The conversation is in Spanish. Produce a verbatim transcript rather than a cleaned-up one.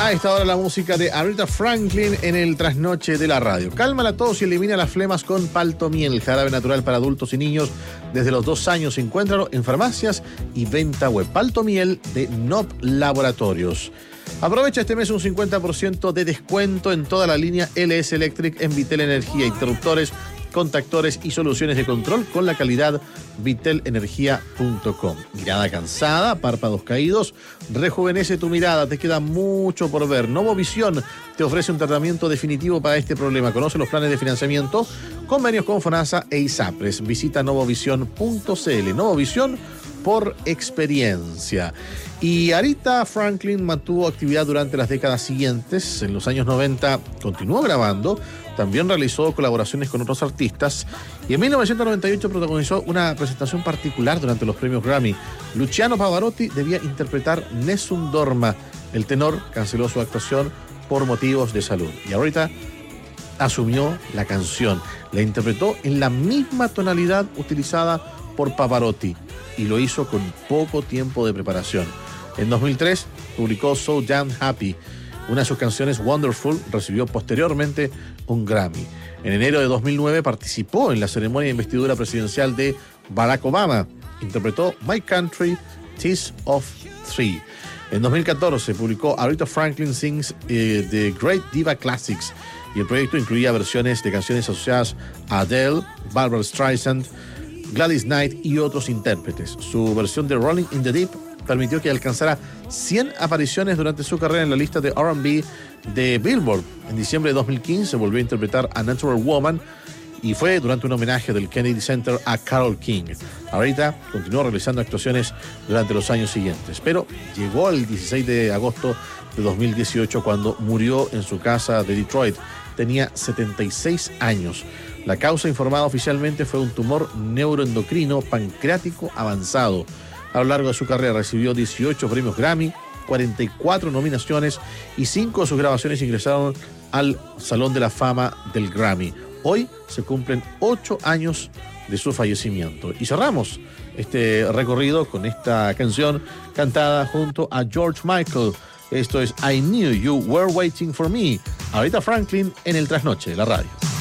A esta hora la música de Aretha Franklin en el trasnoche de la radio. Calma la tos y elimina las flemas con Paltomiel, jarabe natural para adultos y niños desde los dos años. Encuéntralo en farmacias y venta web. Paltomiel de N O P Laboratorios. Aprovecha este mes un cincuenta por ciento de descuento en toda la línea L S Electric en Vitel Energía, interruptores, contactores y soluciones de control con la calidad vitel energía punto com. Mirada cansada, párpados caídos, rejuvenece tu mirada, te queda mucho por ver. Novovisión te ofrece un tratamiento definitivo para este problema. Conoce los planes de financiamiento, convenios con FONASA e ISAPRES. Visita novovisión punto c l. Novovisión por experiencia. Y Aretha Franklin mantuvo actividad durante las décadas siguientes. En los años noventa continuó grabando, también realizó colaboraciones con otros artistas y en mil novecientos noventa y ocho protagonizó una presentación particular durante los premios Grammy. Luciano Pavarotti debía interpretar Nessun Dorma. El tenor canceló su actuación por motivos de salud y Aretha asumió la canción. La interpretó en la misma tonalidad utilizada por Pavarotti y lo hizo con poco tiempo de preparación. En dos mil tres publicó So Damn Happy. Una de sus canciones, Wonderful, recibió posteriormente un Grammy. En enero de dos mil nueve participó en la ceremonia de investidura presidencial de Barack Obama. Interpretó My Country, 'Tis of Three. En dos mil catorce publicó Aretha Franklin Sings eh, The Great Diva Classics y el proyecto incluía versiones de canciones asociadas a Adele, Barbra Streisand, Gladys Knight y otros intérpretes. Su versión de Rolling in the Deep permitió que alcanzara cien apariciones durante su carrera en la lista de R and B de Billboard. En diciembre de dos mil quince volvió a interpretar A Natural Woman y fue durante un homenaje del Kennedy Center a Carole King. Aretha continuó realizando actuaciones durante los años siguientes, pero llegó el dieciséis de agosto de dos mil dieciocho cuando murió en su casa de Detroit. Tenía setenta y seis años. La causa informada oficialmente fue un tumor neuroendocrino pancreático avanzado. A lo largo de su carrera recibió dieciocho premios Grammy, cuarenta y cuatro nominaciones y cinco de sus grabaciones ingresaron al Salón de la Fama del Grammy. Hoy se cumplen ocho años de su fallecimiento. Y cerramos este recorrido con esta canción cantada junto a George Michael. Esto es I Knew You Were Waiting For Me. Aretha Franklin en el trasnoche de la radio.